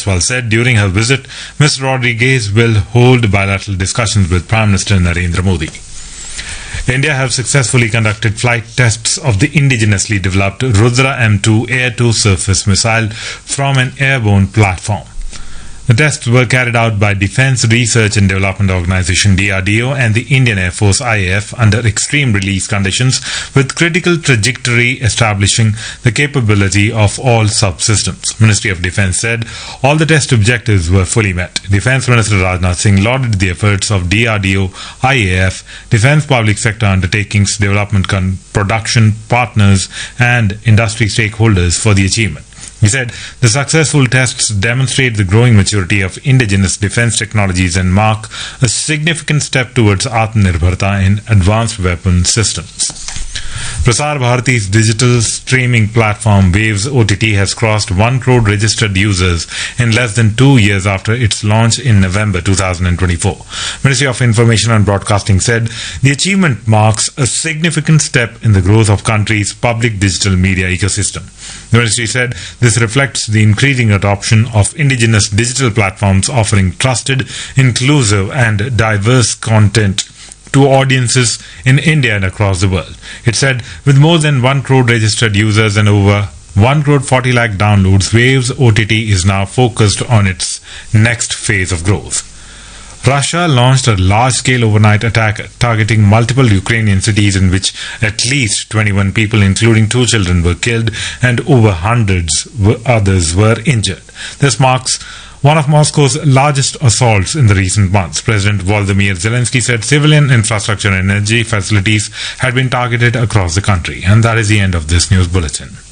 Jaiswal said during her visit, Ms. Rodriguez will hold bilateral discussions with Prime Minister Narendra Modi. India have successfully conducted flight tests of the indigenously developed Rudra M2 air-to-surface missile from an airborne platform. The tests were carried out by Defence Research and Development Organisation DRDO and the Indian Air Force IAF under extreme release conditions with critical trajectory establishing the capability of all subsystems. Ministry of Defence said all the test objectives were fully met. Defence Minister Rajnath Singh lauded the efforts of DRDO, IAF, Defence Public Sector Undertakings, Development Production Partners and industry stakeholders for the achievement. He said the successful tests demonstrate the growing maturity of indigenous defence technologies and mark a significant step towards Atmanirbharta in advanced weapon systems. Prasar Bharati's digital streaming platform Waves OTT has crossed 1 crore registered users in less than 2 years after its launch in November 2024. Ministry of Information and Broadcasting said the achievement marks a significant step in the growth of country's public digital media ecosystem. The ministry said this reflects the increasing adoption of indigenous digital platforms offering trusted, inclusive and diverse content to audiences in India and across the world. It said with more than 1 crore registered users and over 1 crore 40 lakh downloads, Waves OTT is now focused on its next phase of growth. Russia launched a large-scale overnight attack targeting multiple Ukrainian cities in which at least 21 people, including 2 children, were killed and over hundreds others were injured. This marks one of Moscow's largest assaults in the recent months. President Volodymyr Zelensky said civilian infrastructure and energy facilities had been targeted across the country. And that is the end of this news bulletin.